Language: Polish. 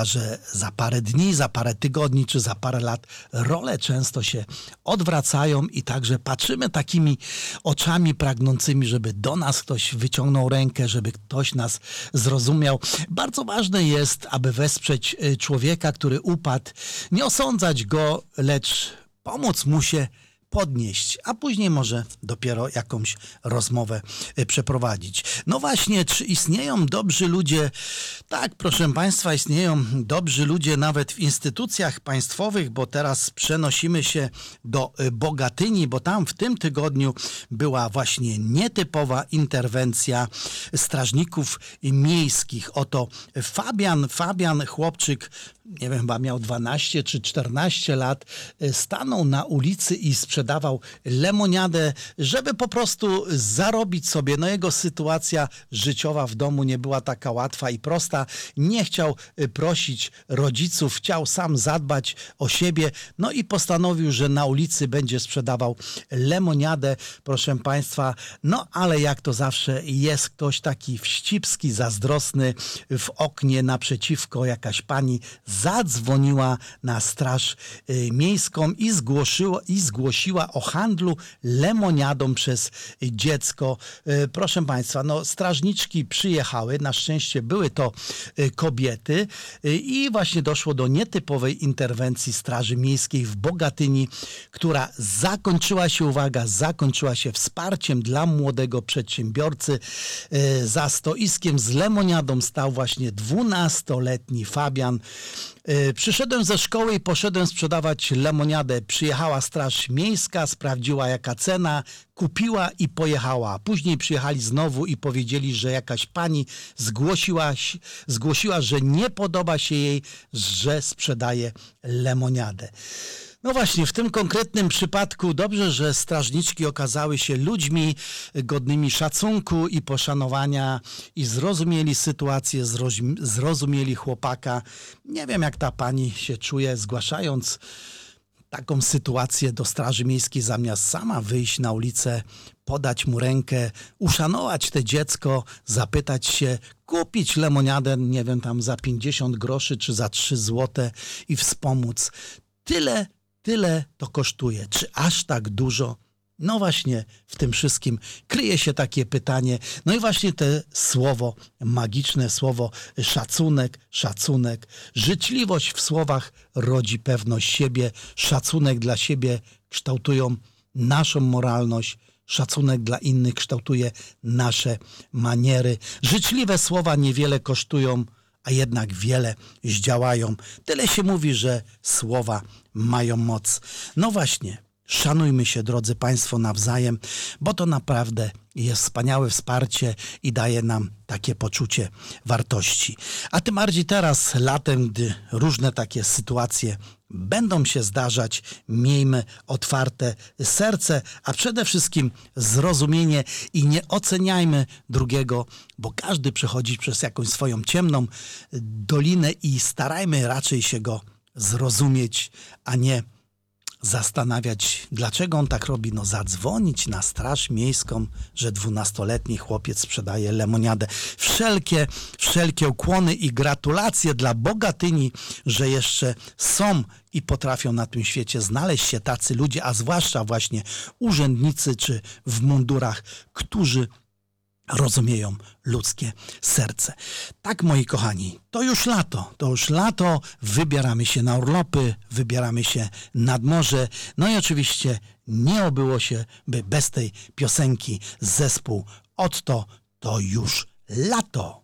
że za parę dni, za parę tygodni czy za parę lat role często się odwracają i także patrzymy takimi oczami pragnącymi, żeby do nas ktoś wyciągnął rękę, żeby ktoś nas zrozumiał. Bardzo ważne jest, aby wesprzeć człowieka, który upadł, nie osądzać go, lecz pomóc mu się podnieść, a później może dopiero jakąś rozmowę przeprowadzić. No właśnie, czy istnieją dobrzy ludzie? Tak, proszę Państwa, istnieją dobrzy ludzie nawet w instytucjach państwowych, bo teraz przenosimy się do Bogatyni, bo tam w tym tygodniu była właśnie nietypowa interwencja strażników miejskich. Oto Fabian, chłopczyk, nie wiem, chyba miał 12 czy 14 lat, stanął na ulicy i sprzedawał lemoniadę, żeby po prostu zarobić sobie. No jego sytuacja życiowa w domu nie była taka łatwa i prosta. Nie chciał prosić rodziców, chciał sam zadbać o siebie, no i postanowił, że na ulicy będzie sprzedawał lemoniadę, proszę Państwa. No ale jak to zawsze jest ktoś taki wścibski, zazdrosny, w oknie naprzeciwko jakaś pani zadzwoniła na straż miejską i zgłosiła o handlu lemoniadą przez dziecko. Proszę Państwa, no strażniczki przyjechały, na szczęście były to kobiety i właśnie doszło do nietypowej interwencji Straży Miejskiej w Bogatyni, która zakończyła się wsparciem dla młodego przedsiębiorcy. Za stoiskiem z lemoniadą stał właśnie 12-letni Fabian. Przyszedłem ze szkoły i poszedłem sprzedawać lemoniadę. Przyjechała Straż Miejska, sprawdziła jaka cena, kupiła i pojechała. Później przyjechali znowu i powiedzieli, że jakaś pani zgłosiła, że nie podoba się jej, że sprzedaje lemoniadę. No właśnie, w tym konkretnym przypadku dobrze, że strażniczki okazały się ludźmi godnymi szacunku i poszanowania i zrozumieli sytuację, zrozumieli chłopaka. Nie wiem, jak ta pani się czuje, zgłaszając taką sytuację do Straży Miejskiej, zamiast sama wyjść na ulicę, podać mu rękę, uszanować te dziecko, zapytać się, kupić lemoniadę, nie wiem, tam za 50 groszy czy za 3 złote i wspomóc. Tyle to kosztuje. Czy aż tak dużo? No właśnie, w tym wszystkim kryje się takie pytanie. No i właśnie to słowo, magiczne słowo szacunek. Życzliwość w słowach rodzi pewność siebie. Szacunek dla siebie kształtują naszą moralność. Szacunek dla innych kształtuje nasze maniery. Życzliwe słowa niewiele kosztują, a jednak wiele zdziałają. Tyle się mówi, że słowa mają moc. No właśnie, szanujmy się, drodzy Państwo, nawzajem, bo to naprawdę jest wspaniałe wsparcie i daje nam takie poczucie wartości. A tym bardziej teraz, latem, gdy różne takie sytuacje będą się zdarzać, miejmy otwarte serce, a przede wszystkim zrozumienie i nie oceniajmy drugiego, bo każdy przechodzi przez jakąś swoją ciemną dolinę i starajmy raczej się go zrozumieć, a nie zastanawiać, dlaczego on tak robi. No zadzwonić na Straż Miejską, że 12-letni chłopiec sprzedaje lemoniadę. Wszelkie ukłony i gratulacje dla Bogatyni, że jeszcze są i potrafią na tym świecie znaleźć się tacy ludzie, a zwłaszcza właśnie urzędnicy czy w mundurach, którzy rozumieją ludzkie serce. Tak, moi kochani, to już lato, wybieramy się na urlopy, wybieramy się nad morze, no i oczywiście nie obyło się, by bez tej piosenki zespół Otto, to już lato.